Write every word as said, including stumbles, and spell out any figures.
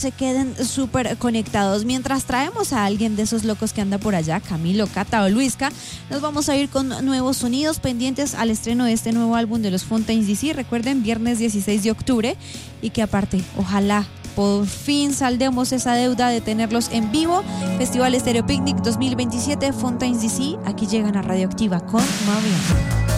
se queden súper conectados. Mientras traemos a alguien de esos locos que anda por allá, Camilo, Cata o Luisca, nos vamos a ir con nuevos sonidos pendientes al estreno de este nuevo álbum de los Fontaines D C. Recuerden, viernes dieciséis de octubre, y que aparte, ojalá por fin saldemos esa deuda de tenerlos en vivo. Festival Estéreo Picnic dos mil veintisiete, Fontaines D C, aquí llegan a Radioactiva con Mariana.